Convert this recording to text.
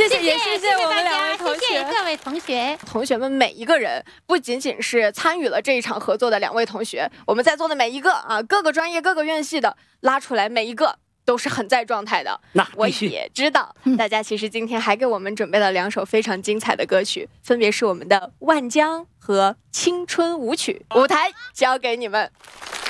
谢谢，也谢谢我们两位同学， 谢谢各位同学。 同学们每一个人，不仅仅是参与了这一场合作的两位同学，我们在座的每一个啊，各个专业、各个院系的拉出来，每一个都是很在状态的。 那我也知道，大家其实今天还给我们准备了2首非常精彩的歌曲，分别是我们的《万江》和《青春舞曲》。舞台交给你们。